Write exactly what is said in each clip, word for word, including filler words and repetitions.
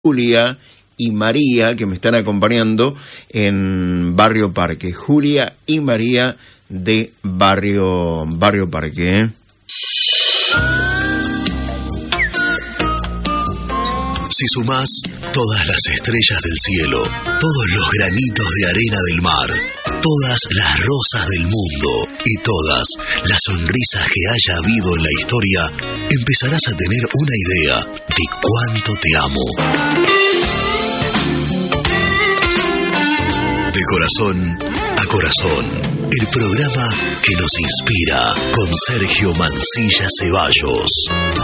Julia y María, que me están acompañando en Barrio Parque. Julia y María de Barrio, Barrio Parque, ¿eh? Si sumás todas las estrellas del cielo, todos los granitos de arena del mar, todas las rosas del mundo y todas las sonrisas que haya habido en la historia, empezarás a tener una idea de cuánto te amo. De corazón a corazón, el programa que nos inspira con Sergio Mancilla Ceballos.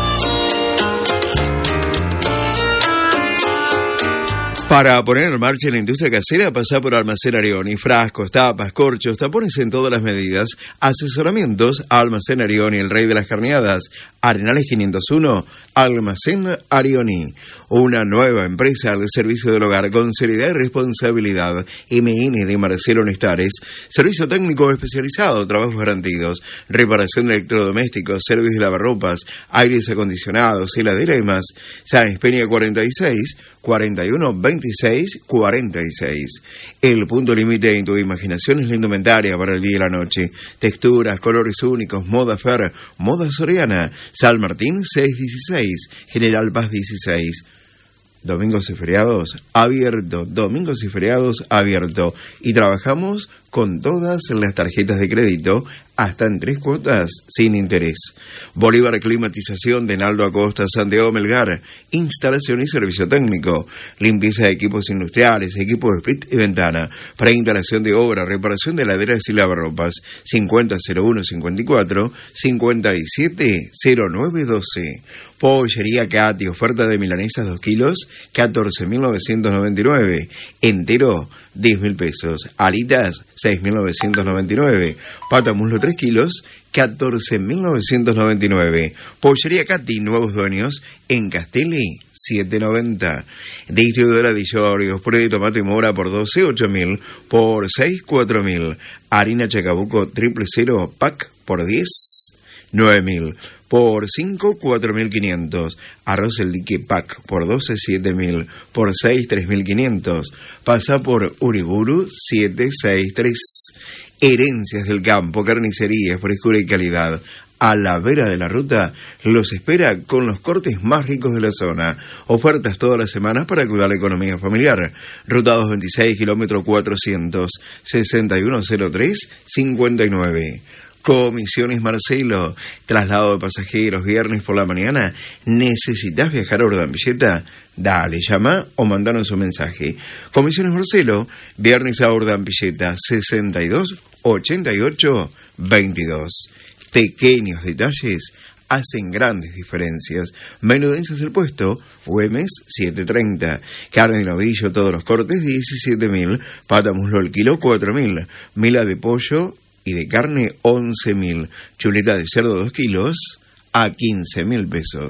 Para poner en marcha la industria casera, pasá por Almacén Arioni. Frascos, tapas, corchos, tapones en todas las medidas. Asesoramientos, Almacén Arioni, el rey de las carneadas. Arenales quinientos uno, Almacén Arioni. Una nueva empresa al servicio del hogar con seriedad y responsabilidad. M N de Marcelo Nestares. Servicio técnico especializado, trabajos garantidos. Reparación de electrodomésticos, servicio de lavarropas, aires acondicionados, heladera y más. Sáenz Peña cuarenta y seis, cuarenta y uno, veintiséis, cuarenta y seis. El punto límite en tu imaginación es la indumentaria para el día y la noche. Texturas, colores únicos, moda Fer, moda Soriana. San Martín seiscientos dieciséis, General Paz dieciséis. Domingos y feriados abierto, domingos y feriados abierto. Y trabajamos con todas las tarjetas de crédito hasta en tres cuotas sin interés. Bolívar Climatización de Naldo Acosta, Santiago Melgar. Instalación y servicio técnico. Limpieza de equipos industriales, equipos de split y ventana. Para instalación de obra, reparación de heladeras y lavarropas. cincuenta cero uno cincuenta y cuatro, cincuenta y siete cero nueve doce. Pollería Cati, oferta de milanesas dos kilos, catorce mil novecientos noventa y nueve. Entero, diez mil pesos. Alitas, seis mil novecientos noventa y nueve. Pata muslo tres kilos, catorce mil novecientos noventa y nueve. Pollería Cati, nuevos dueños, en Castelli, siete noventa. Distribuidora de Llorios, puré de tomate mora por doce, ocho mil. Por seis, cuatro mil. Harina Chacabuco triple cero, pack por diez, nueve mil. Por cinco, cuatro mil quinientos. Arroz el dique pack por doce, siete mil. Por seis, tres mil quinientos. Pasa por Uriburu siete seis tres. Herencias del campo, carnicería, frescura y calidad. A la vera de la ruta los espera con los cortes más ricos de la zona. Ofertas todas las semanas para cuidar la economía familiar. Ruta doscientos veintiséis, kilómetro cuatrocientos, sesenta y uno cero tres, cincuenta y nueve. Comisiones Marcelo, traslado de pasajeros viernes por la mañana. ¿Necesitas viajar a Urdanvilleta? Dale, llama o mandanos un mensaje. Comisiones Marcelo, viernes a Urdanvilleta, sesenta y dos, ochenta y ocho, veintidós. Pequeños detalles hacen grandes diferencias. Menudencias del puesto, Güemes siete treinta. Carne de novillo, todos los cortes, diecisiete mil. Pata muslo al kilo, cuatro mil. Mila de pollo y de carne, once mil. Chuleta de cerdo, dos kilos, a quince mil pesos.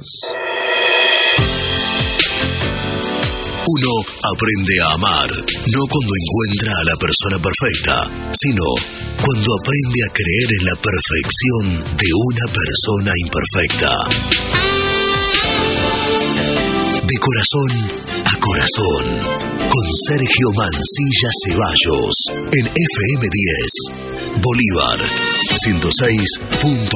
Uno aprende a amar, no cuando encuentra a la persona perfecta, sino cuando aprende a creer en la perfección de una persona imperfecta. De corazón a corazón, con Sergio Mancilla Ceballos, en F M diez, Bolívar ciento seis punto